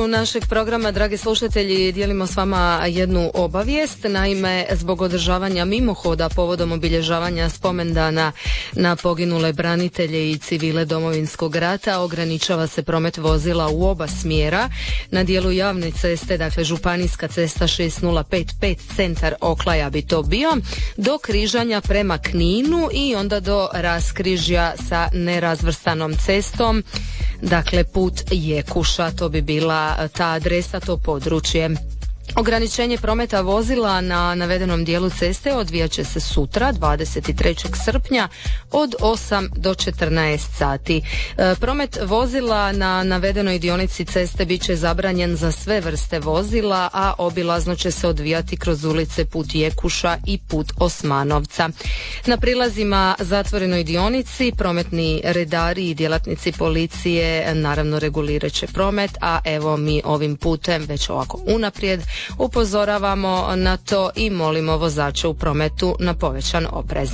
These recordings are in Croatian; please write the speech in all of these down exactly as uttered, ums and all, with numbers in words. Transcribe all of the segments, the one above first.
kraju našeg programa, dragi slušatelji, dijelimo s vama jednu obavijest. Naime, zbog održavanja mimohoda povodom obilježavanja spomendana na poginule branitelje i civile Domovinskog rata ograničava se promet vozila u oba smjera na dijelu javne ceste, dakle županijska cesta šest nula pet pet centar Oklaja bi to bio, do križanja prema Kninu i onda do raskrižja sa nerazvrstanom cestom, dakle put Jekuša, to bi bila ta adresa, to područje. Ograničenje prometa vozila na navedenom dijelu ceste odvijat će se sutra, dvadeset trećeg srpnja, od osam do četrnaest sati. E, promet vozila na navedenoj dionici ceste bit će zabranjen za sve vrste vozila, a obilazno će se odvijati kroz ulice put Jekuša i put Osmanovca. Na prilazima zatvorenoj dionici prometni redari i djelatnici policije naravno regulirat će promet, a evo mi ovim putem već ovako unaprijed upozoravamo na to i molimo vozače u prometu na povećan oprez.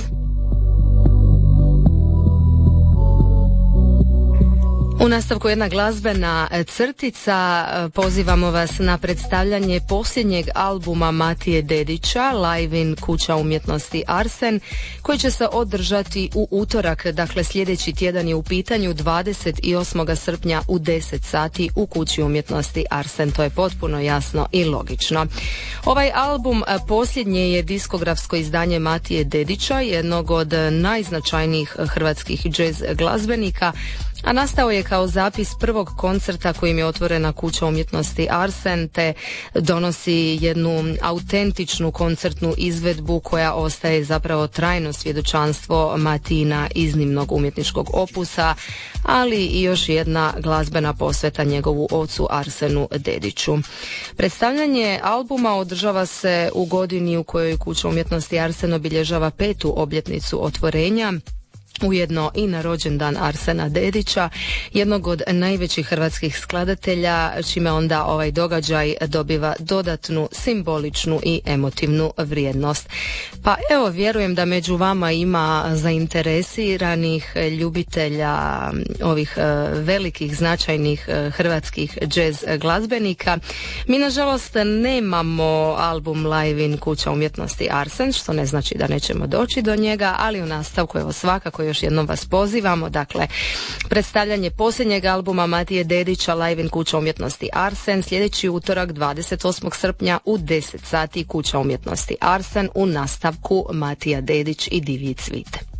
U nastavku jedna glazbena crtica, pozivamo vas na predstavljanje posljednjeg albuma Matije Dedića, Live in Kuća umjetnosti Arsen, koji će se održati u utorak, dakle sljedeći tjedan je u pitanju, dvadeset osmog srpnja u deset sati u Kući umjetnosti Arsen, to je potpuno jasno i logično. Ovaj album posljednje je diskografsko izdanje Matije Dedića, jednog od najznačajnijih hrvatskih džez glazbenika, a nastao je kao zapis prvog koncerta kojim je otvorena Kuća umjetnosti Arsen, te donosi jednu autentičnu koncertnu izvedbu koja ostaje zapravo trajno svjedočanstvo Matijina iznimnog umjetničkog opusa, ali i još jedna glazbena posveta njegovu ocu Arsenu Dediću. Predstavljanje albuma održava se u godini u kojoj Kuća umjetnosti Arsen obilježava petu obljetnicu otvorenja, ujedno i na rođendan Arsena Dedića, jednog od najvećih hrvatskih skladatelja, čime onda ovaj događaj dobiva dodatnu simboličnu i emotivnu vrijednost. Pa evo, vjerujem da među vama ima zainteresiranih ljubitelja ovih velikih, značajnih hrvatskih džez glazbenika. Mi nažalost nemamo album Live in Kuća umjetnosti Arsen, što ne znači da nećemo doći do njega, ali u nastavku evo svakako još jednom vas pozivamo, dakle predstavljanje posljednjeg albuma Matije Dedića, Live in Kuća umjetnosti Arsen, sljedeći utorak dvadeset osmog srpnja u deset sati Kuća umjetnosti Arsen, u nastavku Matija Dedić i Divlji cvit.